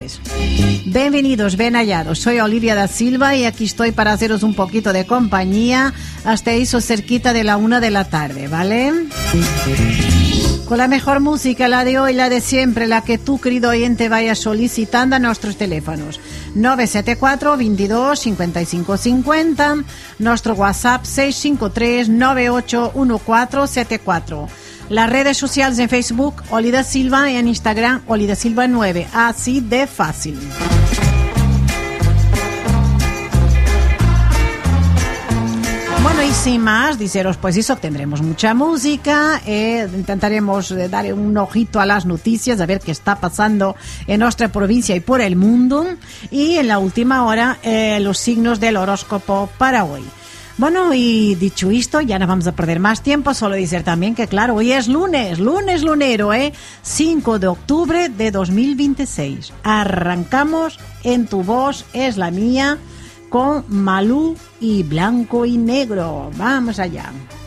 tardes. Bienvenidos, bien hallados. Soy Olivia da Silva y aquí estoy para haceros un poquito de compañía hasta eso cerquita de la 1 de la tarde, ¿vale? Con la mejor música, la de hoy, la de siempre, la que tú, querido oyente, vayas solicitando a nuestros teléfonos. 974 22 55 50, nuestro WhatsApp 653 981474. Las redes sociales en Facebook, Oli da Silva, y en Instagram, Oli da Silva 9. Así de fácil. Bueno, y sin más, diceros, pues eso, tendremos mucha música, intentaremos dar un ojito a las noticias, a ver qué está pasando en nuestra provincia y por el mundo, y en la última hora, los signos del horóscopo para hoy. Bueno, y dicho esto, ya no vamos a perder más tiempo, solo decir también que, claro, hoy es lunes lunero, 5 de octubre de 2026. Arrancamos en Tu Voz es la Mía, con Malú y Blanco y Negro. Vamos allá.